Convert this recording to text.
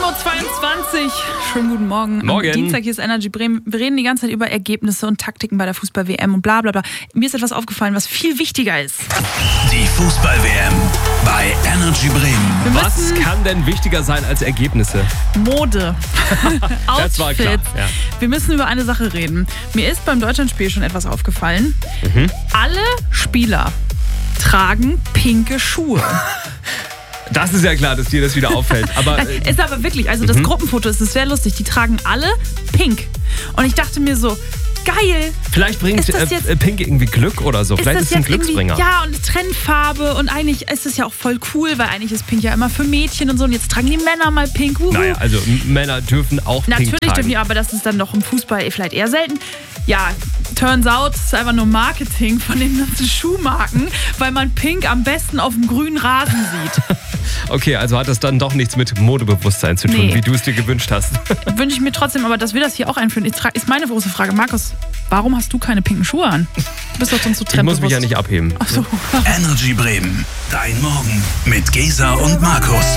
7.22 Uhr. Schönen guten Morgen. Morgen. Am Dienstag hier ist Energy Bremen. Wir reden die ganze Zeit über Ergebnisse und Taktiken bei der Fußball-WM und bla bla bla. Mir ist etwas aufgefallen, was viel wichtiger ist. Die Fußball-WM bei Energy Bremen. Was kann denn wichtiger sein als Ergebnisse? Mode. Das war klar, Outfits. ja. Wir müssen über eine Sache reden. Mir ist beim Deutschlandspiel schon etwas aufgefallen. Alle Spieler tragen pinke Schuhe. Das ist ja klar, dass dir das wieder auffällt. Aber Ist aber wirklich, also das Gruppenfoto ist sehr lustig. Die tragen alle pink. Und ich dachte mir so, geil. vielleicht bringt Ist das jetzt- Pink irgendwie Glück oder so. Vielleicht ist es ein jetzt irgendwie- Glücksbringer. Ja, und Trendfarbe. Und eigentlich ist es ja auch voll cool, weil eigentlich ist pink ja immer für Mädchen und so. Und jetzt tragen die Männer mal pink. Wuhu. Naja, also Männer dürfen auch Natürlich Pink tragen. dürfen die, aber das ist dann doch im Fußball vielleicht eher selten. Ja, turns out, es ist einfach nur Marketing von den ganzen Schuhmarken, weil man Pink am besten auf dem grünen Rasen sieht. Okay, also hat das dann doch nichts mit Modebewusstsein zu tun, Nee. wie du es dir gewünscht hast. Wünsche ich mir trotzdem, aber dass wir das hier auch einführen, ist meine große Frage. Markus, warum hast du keine pinken Schuhe an? Du bist doch sonst so Ich muss mich ja trendbewusst. nicht abheben. Ach so. Energy Bremen. Dein Morgen mit Gesa und Markus.